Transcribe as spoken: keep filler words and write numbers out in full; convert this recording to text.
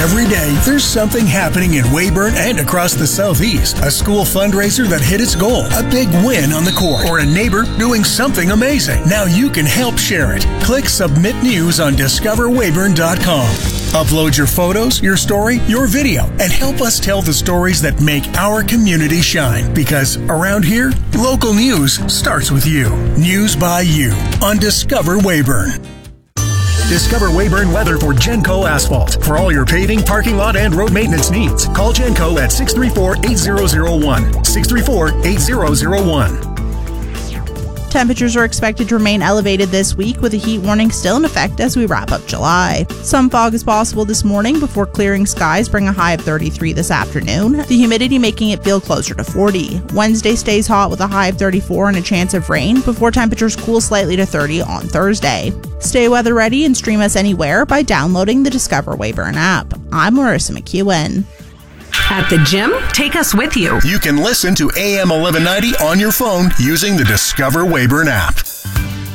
Every day, there's something happening in Weyburn and across the Southeast. A school fundraiser that hit its goal, a big win on the court, or a neighbor doing something amazing. Now you can help share it. Click Submit News on discover weyburn dot com. Upload your photos, your story, your video, and help us tell the stories that make our community shine. Because around here, local news starts with you. News by you on Discover Weyburn. Discover Weyburn weather for Genco Asphalt. For all your paving, parking lot, and road maintenance needs, call Genco at six three four, eight zero zero one. six three four, eight zero zero one. Temperatures are expected to remain elevated this week with a heat warning still in effect as we wrap up July. Some fog is possible this morning before clearing skies bring a high of thirty-three this afternoon, the humidity making it feel closer to forty. Wednesday stays hot with a high of thirty-four and a chance of rain before temperatures cool slightly to thirty on Thursday. Stay weather ready and stream us anywhere by downloading the Discover Weyburn app. I'm Marissa McEwen. At the gym, take us with you. You can listen to A M eleven ninety on your phone using the Discover Weyburn app.